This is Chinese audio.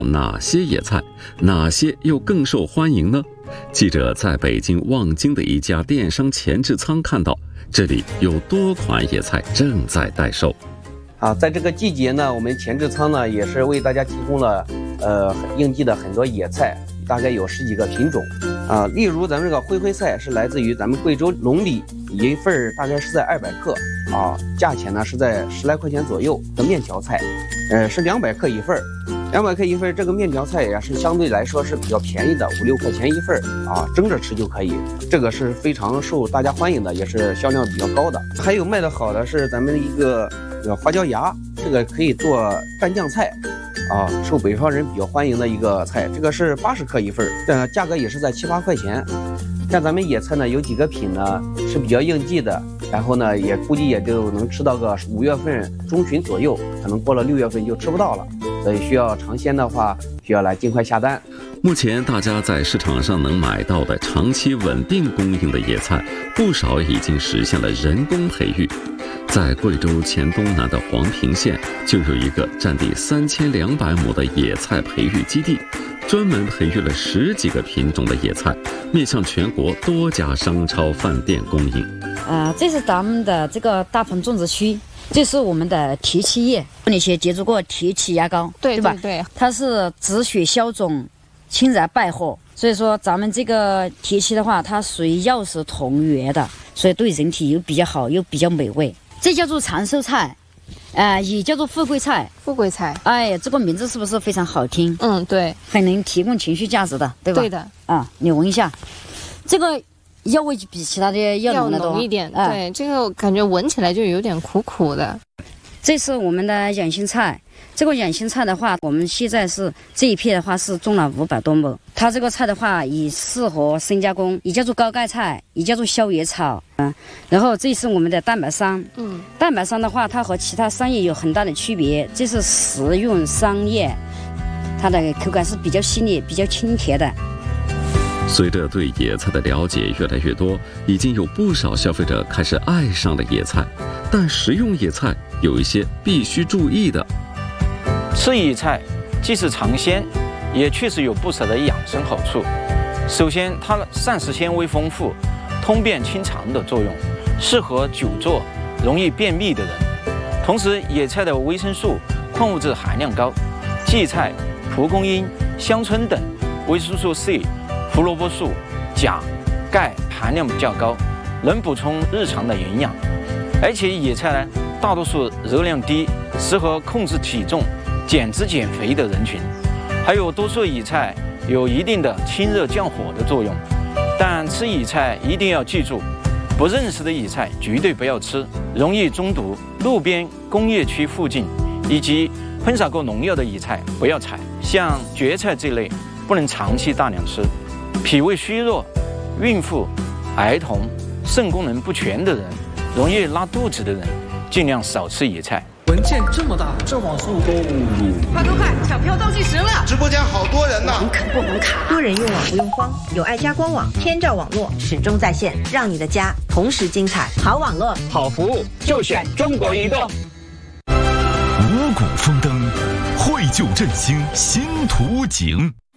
哪些野菜，哪些又更受欢迎呢？记者在北京望京的一家电商前置仓看到，这里有多款野菜正在待售。 在这个季节呢，我们前置仓呢也是为大家提供了应季的很多野菜，大概有10几个品种例如咱们这个灰灰菜是来自于咱们贵州龙里，一份大概是在200克价钱呢是在10来块钱左右的面条菜，是200克一份，200克一份，这个面条菜也是相对来说是比较便宜的，5、6块钱一份蒸着吃就可以，这个是非常受大家欢迎的，也是销量比较高的。还有卖的好的是咱们一个花椒芽，这个可以做蘸酱菜受北方人比较欢迎的一个菜，这个是80克一份，价格也是在7、8块钱。像咱们野菜呢，有几个品呢是比较应季的，然后呢也估计也就能吃到个5月份中旬左右，可能过了6月份就吃不到了，所以需要尝鲜的话，需要来尽快下单。 目前大家在市场上能买到的长期稳定供应的野菜，不少已经实现了人工培育。在贵州黔东南的黄平县，就有一个占地3200亩的野菜培育基地，专门培育了10几个品种的野菜，面向全国多家商超饭店供应。 这是咱们的这个大棚种植区，这是我们的提气叶，那些接触过提气牙膏，对吧？对，它是止血消肿、清热败火，所以说咱们这个提气的话，它属于药食同源的，所以对人体又比较好，又比较美味。这叫做长寿菜，也叫做富贵菜。富贵菜，这个名字是不是非常好听？对，很能提供情绪价值的，对吧？对的。你闻一下，这个药味比其他的要浓一点。 对，这个感觉闻起来就有点苦苦的。 这是我们的养心菜，这个养心菜的话，我们现在是这一片的话是种了500多亩。它这个菜的话，也适合深加工，也叫做高钙菜，也叫做消野草。然后这是我们的蛋白桑，蛋白桑的话，它和其他桑叶有很大的区别，这是食用桑叶，它的口感是比较细腻、比较清甜的。 随着对野菜的了解越来越多，已经有不少消费者开始爱上了野菜，但食用野菜有一些必须注意的。 吃野菜既是尝鲜，也确实有不少的养生好处。首先，它膳食纤维丰富，通便清肠的作用，适合久坐、容易便秘的人。同时，野菜的维生素、矿物质含量高，荠菜、蒲公英、香椿等维生素 C、胡萝卜素、钾、钙含量较高，能补充日常的营养。而且野菜呢，大多数热量低，适合控制体重、减脂减肥的人群。还有多数野菜有一定的清热降火的作用。但吃野菜一定要记住，不认识的野菜绝对不要吃，容易中毒。路边、工业区附近以及喷洒过农药的野菜不要采，像蕨菜这类不能长期大量吃。脾胃虚弱、孕妇、儿童、肾功能不全的人、容易拉肚子的人，尽量少吃野菜。 文件这么大，这网速都快，抢票倒计时了！ 直播间好多人呢， 不能卡。多人用网不用慌，有爱家官网，天照网络始终在线，让你的家同时精彩。好网络， 好服务，就选中国移动。 五谷丰登，绘就振兴新图景。